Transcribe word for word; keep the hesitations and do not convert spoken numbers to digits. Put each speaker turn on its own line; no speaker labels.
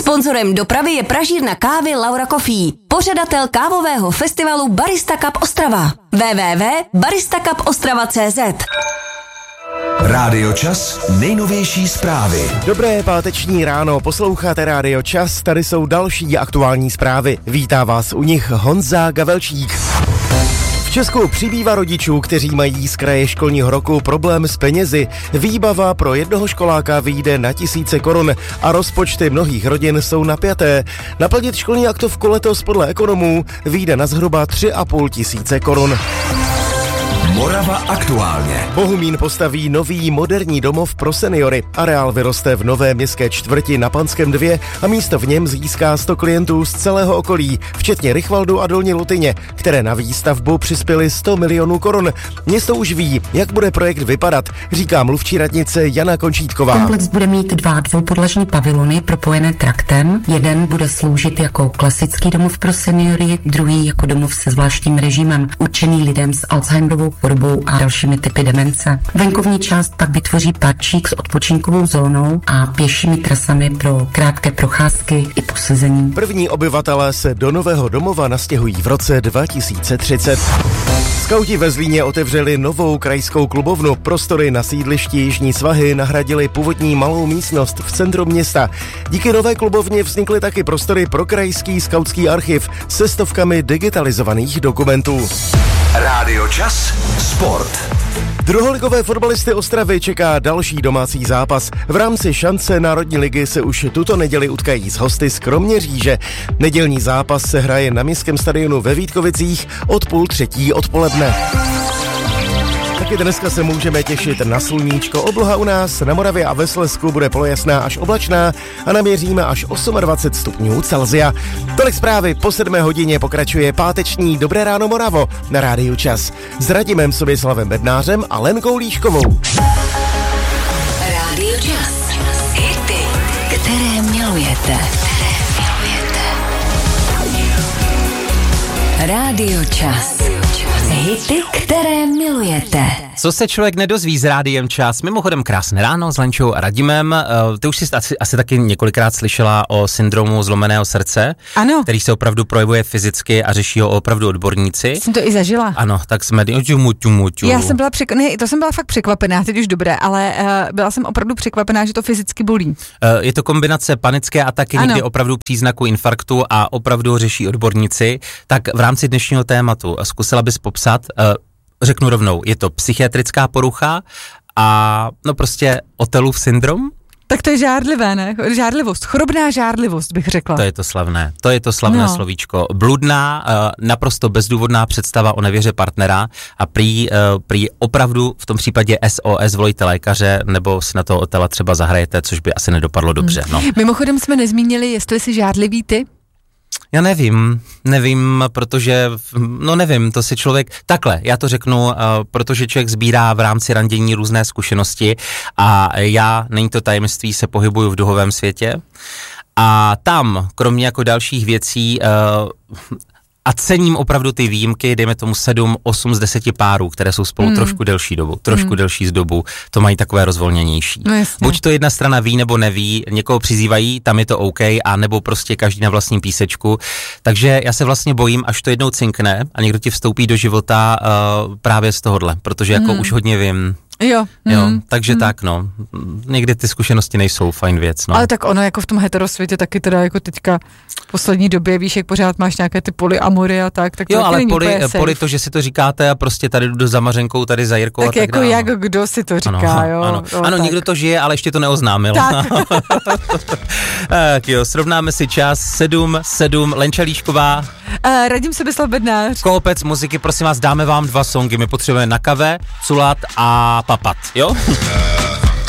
Sponzorem dopravy je pražírna kávy Laura Coffee, pořadatel kávového festivalu Barista Cup Ostrava. w w w tečka barista cup ostrava tečka cé zet.
Rádio Čas, nejnovější zprávy.
Dobré páteční ráno, posloucháte Rádio Čas, tady jsou další aktuální zprávy. Vítá vás u nich Honza Gavelčík. V Česku přibývá rodičů, kteří mají z kraje školního roku problém s penězi. Výbava pro jednoho školáka vyjde na tisíce korun a rozpočty mnohých rodin jsou napjaté. Naplnit školní aktovku letos podle ekonomů vyjde na zhruba tři a půl tisíce korun.
Morava aktuálně.
Bohumín postaví nový moderní domov pro seniory. Areál vyroste v nové městské čtvrti na Panském dva a místo v něm získá sto klientů z celého okolí, včetně Rychvaldu a Dolní Lutyně, které na výstavbu přispěly sto milionů korun. Město už ví, jak bude projekt vypadat, říká mluvčí radnice Jana Končítková.
Komplex bude mít dva dvoupodlažní pavilony propojené traktem. Jeden bude sloužit jako klasický domov pro seniory, druhý jako domov se zvláštním režimem určený lidem s Alzheimerovou chorobou a dalšími typy demence. Venkovní část pak vytvoří parčík s odpočinkovou zónou a pěšími trasami pro krátké procházky i posezení.
První obyvatelé se do nového domova nastěhují v roce dva tisíce třicet. Skauti ve Zlíně otevřeli novou krajskou klubovnu. Prostory na sídlišti Jižní svahy nahradili původní malou místnost v centru města. Díky nové klubovně vznikly taky prostory pro krajský skautský archiv se stovkami digitalizovaných dokumentů.
Rádio Čas, sport.
Druholigové fotbalisty Ostravy čeká další domácí zápas. V rámci šance Národní ligy se už tuto neděli utkají s hosty z Kroměříže. Nedělní zápas se hraje na městském stadionu ve Vítkovicích od půl třetí odpoledne. Taky dneska se můžeme těšit na sluníčko. Obloha u nás na Moravě a ve Slezsku bude polojasná až oblačná a naměříme až dvacet osm stupňů Celsia. Tolik zprávy, po sedmé hodině pokračuje páteční Dobré ráno Moravo na Rádiu Čas. S Radimem Soběslavem Bednářem a Lenkou Líškovou.
Rádio Čas. Hity, které milujete. Rádio Čas. Hity, které milujete.
Co se člověk nedozví z Rádiem Čas? Mimochodem krásné ráno s Lenčou a Radimem. Uh, ty už jsi asi, asi taky několikrát slyšela o syndromu zlomeného srdce,
ano,
který se opravdu projevuje fyzicky a řeší ho opravdu odborníci.
Jsem to i zažila.
Ano, tak jsme... Ťumu, ťumu, ťumu.
Já jsem byla přek... ne, to jsem byla fakt překvapená, teď už dobré, ale uh, byla jsem opravdu překvapená, že to fyzicky bolí. Uh,
je to kombinace panické ataky, ano, někdy opravdu příznaku infarktu a opravdu řeší odborníci. Tak v rámci dnešního tématu zkusila bys popsat, uh, řeknu rovnou, je to psychiatrická porucha a no prostě Otelův syndrom?
Tak to je žárlivé, ne? Žárlivost, chorobná žárlivost bych řekla.
To je to slavné, to je to slavné no. slovíčko. Bludná, uh, naprosto bezdůvodná představa o nevěře partnera a prý, uh, prý opravdu v tom případě S O S volejte lékaře, nebo si na toho Otela třeba zahrajete, což by asi nedopadlo dobře. No.
Mimochodem jsme nezmínili, jestli jsi žárlivý ty?
Já nevím, nevím, protože, no nevím, to si člověk, takhle, já to řeknu, uh, protože člověk sbírá v rámci randění různé zkušenosti a já, není to tajemství, se pohybuju v duhovém světě a tam, kromě jako dalších věcí, uh, a cením opravdu ty výjimky, dejme tomu sedm, osm z deseti párů, které jsou spolu mm. trošku delší dobu, trošku mm. delší z dobu, to mají takové rozvolněnější.
No
buď to jedna strana ví nebo neví, někoho přizývají, tam je to OK, a nebo prostě každý na vlastním písečku. Takže já se vlastně bojím, až to jednou cinkne a někdo ti vstoupí do života uh, právě z tohohle, protože jako mm. už hodně vím.
Jo.
jo
mm.
takže mm. tak, no. Někdy ty zkušenosti nejsou fajn věc, no.
Ale tak ono jako v tom heterosvětě taky teda jako teďka v poslední době, víš, jak pořád máš nějaké ty polyamory a tak, tak to
jo, ale
není
poli, poli to, že si to říkáte a prostě tady jdu do zamařenkou, tady za Jirkou
tak
a tak
jako
dále.
Jak kdo si to říká,
ano,
jo.
Ano,
no,
ano
tak.
Někdo to žije, ale ještě to neoznámil.
Tak.
Tak jo, srovnáme si čas sedm sedm, Lenča Líšková.
Uh, Radim Soběslav Bednář.
Koopec muziky, prosím vás, dáme vám dva songy, my potřebujeme na kave, culat a papat, jo?